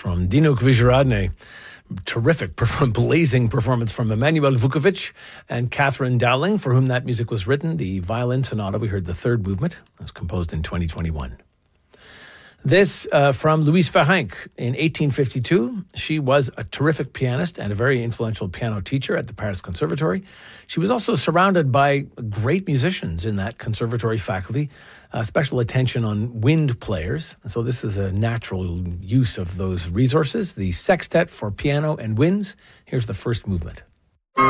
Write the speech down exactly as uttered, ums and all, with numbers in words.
from Dino Kvijaradne. Terrific, perform- blazing performance from Emanuel Vukovic and Catherine Dowling, for whom that music was written. The violin sonata, we heard the third movement. It was composed in twenty twenty-one. This uh, from Louise Ferenc in eighteen fifty-two. She was a terrific pianist and a very influential piano teacher at the Paris Conservatory. She was also surrounded by great musicians in that conservatory faculty, uh, special attention on wind players. So this is a natural use of those resources. The Sextet for Piano and Winds. Here's the first movement.